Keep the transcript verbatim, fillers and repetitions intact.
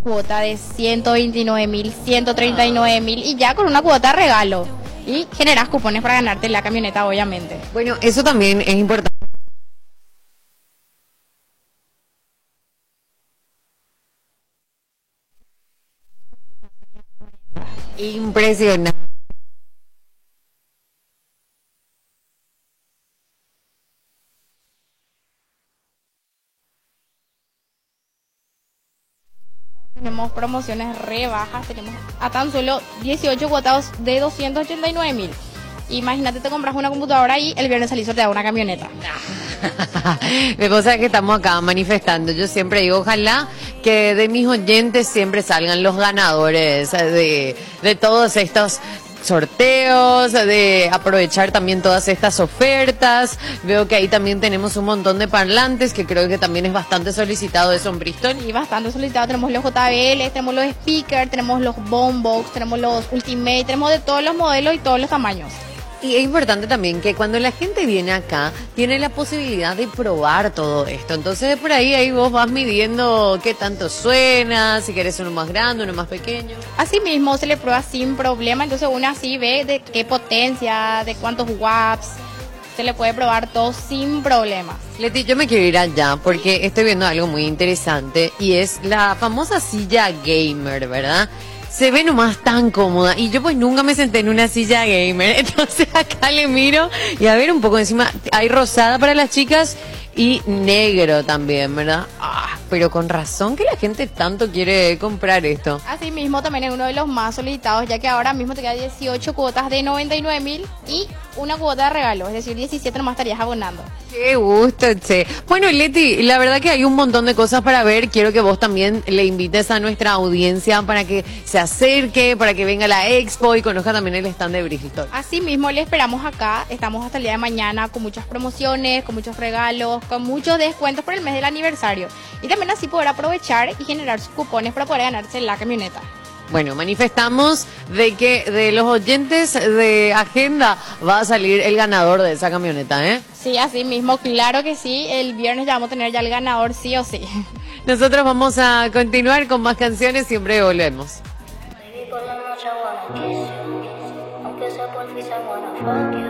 cuota de ciento veintinueve mil, ciento treinta y nueve mil y ya con una cuota regalo. Y generas cupones para ganarte la camioneta, obviamente. Bueno, eso también es importante. Impresionante. Tenemos promociones re bajas, tenemos a tan solo dieciocho cuotas de doscientos ochenta y nueve mil. Imagínate, te compras una computadora y el viernes salís te da una camioneta. De cosas que estamos acá manifestando. Yo siempre digo, ojalá que de mis oyentes siempre salgan los ganadores de, de todos estos sorteos, de aprovechar también todas estas ofertas. Veo que ahí también tenemos un montón de parlantes, que creo que también es bastante solicitado eso en Bristol. Y bastante solicitado, tenemos los J B L, tenemos los speakers, tenemos los boombox, tenemos los Ultimate, tenemos de todos los modelos y todos los tamaños. Y es importante también que cuando la gente viene acá, tiene la posibilidad de probar todo esto. Entonces por ahí, ahí vos vas midiendo qué tanto suena, si querés uno más grande, uno más pequeño. Así mismo se le prueba sin problema, entonces uno así ve de qué potencia, de cuántos watts, se le puede probar todo sin problema. Leti, yo me quiero ir allá porque estoy viendo algo muy interesante y es la famosa silla gamer, ¿verdad? Se ve nomás tan cómoda y yo pues nunca me senté en una silla gamer, entonces acá le miro y a ver un poco encima, hay rosada para las chicas y negro también, ¿verdad? Ah, pero con razón que la gente tanto quiere comprar esto. Así mismo también es uno de los más solicitados, ya que ahora mismo te queda dieciocho cuotas de noventa y nueve mil y una cuota de regalo, es decir, diecisiete nomás estarías abonando. Qué gusto, che. Bueno, Leti, la verdad que hay un montón de cosas para ver. Quiero que vos también le invites a nuestra audiencia para que se acerque, para que venga a la expo y conozca también el stand de Bristol. Así mismo le esperamos acá, estamos hasta el día de mañana con muchas promociones, con muchos regalos, con muchos descuentos por el mes del aniversario. Y también así poder aprovechar y generar sus cupones para poder ganarse la camioneta. Bueno, manifestamos de que de los oyentes de Agenda va a salir el ganador de esa camioneta, ¿eh? Sí, así mismo, claro que sí. El viernes ya vamos a tener ya el ganador sí o sí. Nosotros vamos a continuar con más canciones, siempre volvemos. Baby, por la noche I wanna kiss you, aunque sea por FaceTime, wanna fuck you.